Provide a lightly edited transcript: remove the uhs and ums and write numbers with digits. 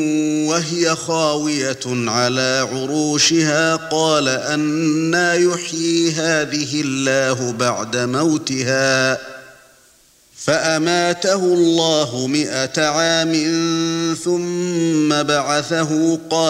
وهي خاوية على عروشها قال أنى يحيي هذه الله بعد موتها فأماته الله 100 عام ثم بعثه قال